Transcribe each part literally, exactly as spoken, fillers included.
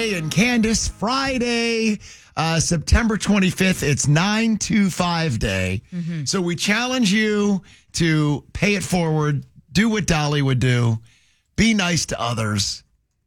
Jay and Candace. Friday, uh, September twenty-fifth. It's nine two five day. Mm-hmm. So we challenge you to pay it forward, do what Dolly would do, be nice to others.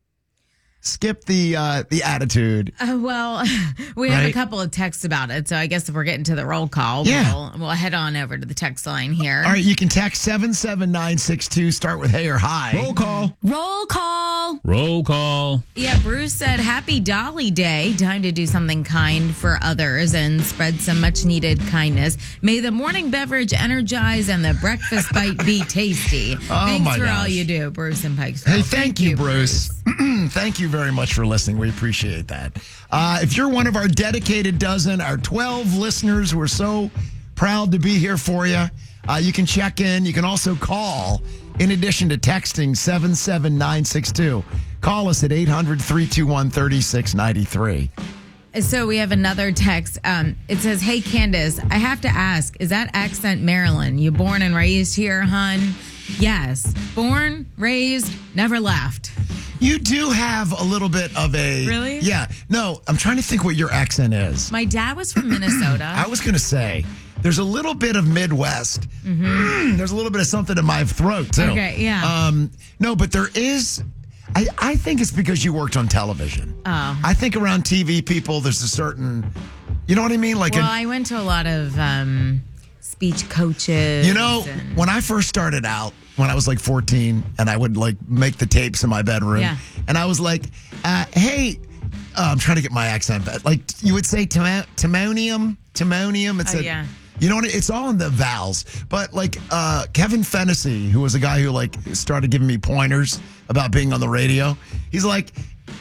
Skip the uh, the attitude. Uh, well, we right? have a couple of texts about it, so I guess if we're getting to the roll call, yeah. we'll, we'll head on over to the text line here. All right, you can text seven seven nine six two, start with hey or hi. Roll call. Roll call. Roll call. Yeah, Bruce said, happy Dolly Day. Time to do something kind for others and spread some much-needed kindness. May the morning beverage energize and the breakfast bite be tasty. Oh, Thanks my for gosh. all you do, Bruce and Pikesville. Hey, thank, thank you, Bruce. Bruce. Thank you very much for listening. We appreciate that. Uh, if you're one of our dedicated dozen, our twelve listeners, we're so proud to be here for you. Uh, you can check in. You can also call, in addition to texting, seven seven nine six two. Call us at eight hundred, three two one, three six nine three. So we have another text. Um, it says, hey, Candace, I have to ask, is that accent Maryland? You born and raised here, hun? Yes. Born, raised, never left. You do have a little bit of a... Really? Yeah. No, I'm trying to think what your accent is. My dad was from Minnesota. I was going to say, there's a little bit of Midwest. Mm-hmm. There's a little bit of something in my throat, too. Okay, yeah. Um, no, but there is... I, I think it's because you worked on television. Oh. I think around T V people, there's a certain... You know what I mean? Like, well, a, I went to a lot of um, speech coaches. You know, and... when I first started out, when I was like fourteen, and I would like make the tapes in my bedroom, yeah. and I was like, uh, hey, uh, I'm trying to get my accent back. Like, you would say timo- timonium, timonium. It's oh, a, yeah. You know what? It's all in the vowels. But like uh, Kevin Fennessy, who was a guy who like started giving me pointers about being on the radio, he's like,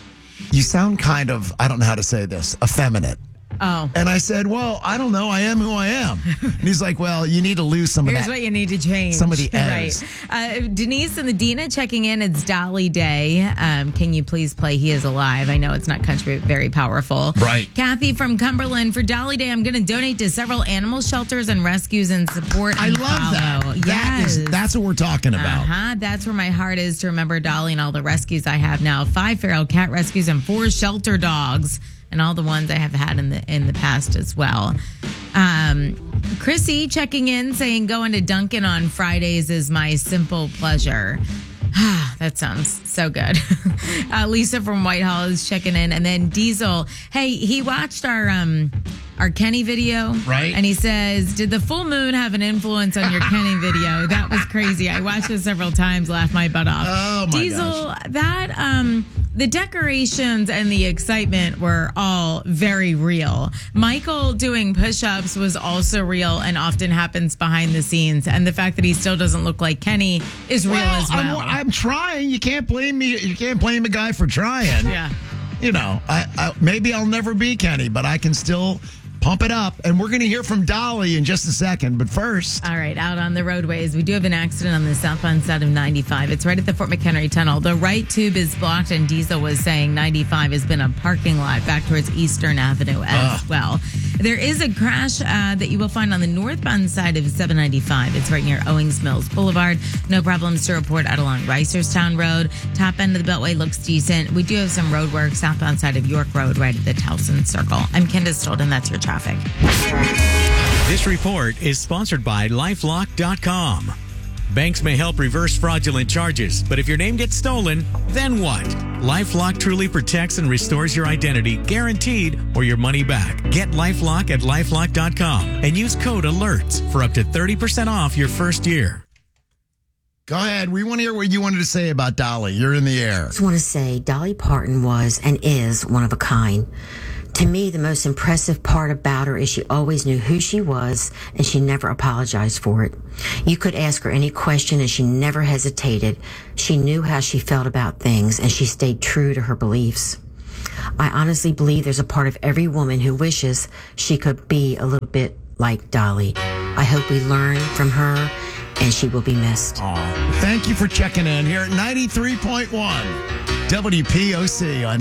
you sound kind of, I don't know how to say this, effeminate. Oh. And I said, well, I don't know. I am who I am. And he's like, well, you need to lose some Here's of that. Here's what you need to change. Some of the O's. Right. Uh, Denise and the Dina checking in. It's Dolly Day. Um, can you please play He Is Alive? I know it's not country, but very powerful. Right. Kathy from Cumberland. For Dolly Day, I'm going to donate to several animal shelters and rescues and support. I and love follow. that. Yes. That is, that's what we're talking about. Uh-huh. That's where my heart is, to remember Dolly and all the rescues I have now. Five feral cat rescues and four shelter dogs. And all the ones I have had in the in the past as well. Um, Chrissy checking in, saying going to Dunkin' on Fridays is my simple pleasure. That sounds so good. uh, Lisa from Whitehall is checking in, and then Diesel. Hey, he watched our um our Kenny video, right? And he says, "Did the full moon have an influence on your Kenny video?" That was crazy. I watched it several times, laughed my butt off. Oh my Diesel, gosh. that um. The decorations and the excitement were all very real. Michael doing push-ups was also real and often happens behind the scenes. And the fact that he still doesn't look like Kenny is real well, as well. I'm, I'm trying. You can't blame me. You can't blame a guy for trying. Yeah. You know, I, I maybe I'll never be Kenny, but I can still pump it up. And we're going to hear from Dolly in just a second. But first. All right, out on the roadways. We do have an accident on the southbound side of ninety-five. It's right at the Fort McHenry Tunnel. The right tube is blocked, and Diesel was saying ninety-five has been a parking lot back towards Eastern Avenue as Ugh. well. There is a crash uh, that you will find on the northbound side of seven ninety-five. It's right near Owings Mills Boulevard. No problems to report out along Reisterstown Road. Top end of the Beltway looks decent. We do have some road work southbound side of York Road right at the Towson Circle. I'm Candace Stolden. That's your traffic. This report is sponsored by LifeLock dot com. Banks may help reverse fraudulent charges, but if your name gets stolen, then what? LifeLock truly protects and restores your identity, guaranteed, or your money back. Get LifeLock at LifeLock dot com and use code ALERTS for up to thirty percent off your first year. Go ahead. We want to hear what you wanted to say about Dolly. You're in the air. I just want to say Dolly Parton was and is one of a kind. To me, the most impressive part about her is she always knew who she was, and she never apologized for it. You could ask her any question, and she never hesitated. She knew how she felt about things, and she stayed true to her beliefs. I honestly believe there's a part of every woman who wishes she could be a little bit like Dolly. I hope we learn from her, and she will be missed. Aw. Thank you for checking in here at ninety-three point one W P O C on